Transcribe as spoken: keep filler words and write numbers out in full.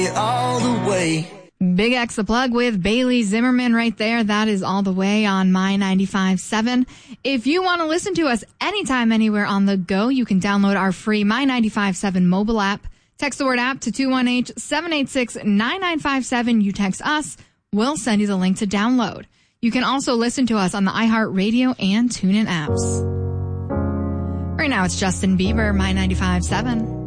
All the way. Big X The Plug with Bailey Zimmerman right there. That is All the Way on My ninety-five point seven. If you want to listen to us anytime, anywhere on the go, you can download our free My ninety-five point seven mobile app. Text the word app to two one eight, seven eight six, nine nine five seven. You text us, we'll send you the link to download. You can also listen to us on the iHeartRadio and TuneIn apps. Right now it's Justin Bieber, My ninety-five point seven.